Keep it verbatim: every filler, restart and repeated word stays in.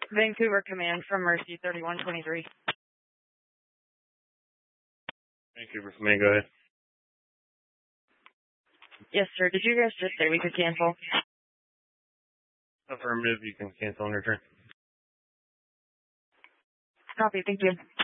Vancouver Command from Mercy, thirty-one twenty-three. Vancouver Command, go ahead. Yes, sir. Did you guys just say we could cancel? Affirmative, you can cancel on your turn. Copy, thank you.